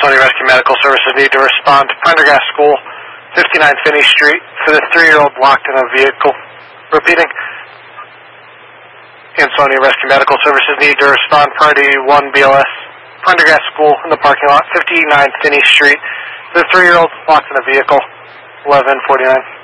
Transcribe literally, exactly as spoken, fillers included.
Ansonia Rescue Medical Services need to respond to Prendergast School, fifty-nine Finney Street, for the three-year-old locked in a vehicle. Repeating. Ansonia Rescue Medical Services need to respond Priority one B L S, Prendergast School in the parking lot, fifty-nine Finney Street, for the three-year-old locked in a vehicle, eleven forty-nine.